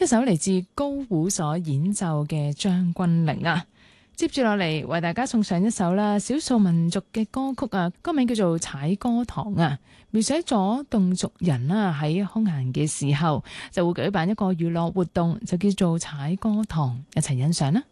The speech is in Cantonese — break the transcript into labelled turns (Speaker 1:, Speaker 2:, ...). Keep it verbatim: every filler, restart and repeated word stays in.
Speaker 1: 一首嚟自高胡所演奏嘅將軍令啊。接住落嚟為大家送上一首啦，少數民族嘅歌曲啊，歌名叫做踩歌堂啊，描寫咗侗族人啦喺空閒嘅時候就會舉辦一個娛樂活動，就叫做踩歌堂，一齊欣賞啦。